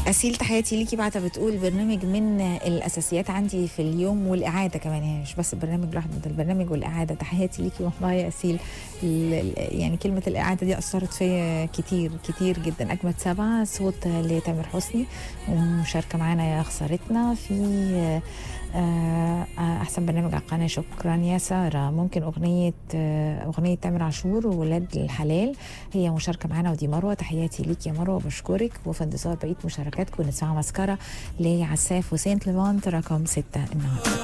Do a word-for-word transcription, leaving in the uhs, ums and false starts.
أسيل تحياتي ليكي بعد بتقول برنامج من الأساسيات عندي في اليوم والإعادة كمان، يعني مش بس البرنامج لوحده، ده البرنامج والإعادة. تحياتي ليكي والله يا أسيل. يعني كلمة الإعادة دي أثرت فيا كتير كتير جدا. أجمد سبعة صوت لتامر حسني، ومشاركة معانا يا خسارتنا في أحسن برنامج على القناة. شكرا يا سارة. ممكن أغنية أغنية تامر عاشور وولاد الحلال، هي مشاركة معانا. ودي مروة، تحياتي ليك يا مروة، بشكرك. وفي انتظار بقية مشاركاتكم. نسمع مسكرة لعساف وسينت ليفانت رقم ستة النهاردة.